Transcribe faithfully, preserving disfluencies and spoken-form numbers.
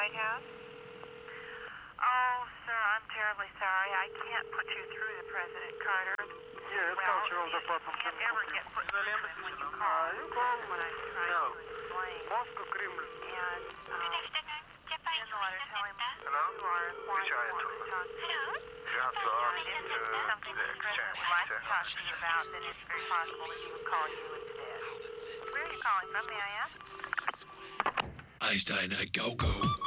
White House? Oh, sir, I'm terribly sorry. I can't put you through to President Carter. Yes, well, culture of the you can't ever get put through to him when you call. You call That's what I'm trying no. to explain. Moscow Kremlin. And, um, Good afternoon. Japan in the letter, tell him Hello? who are why Which you I want to talk to you. Hello? Grazie. If this is something that the President would like to talk to you about, then it's very possible that he would call you instead. Where are you calling from, may I ask? Einstein, go go.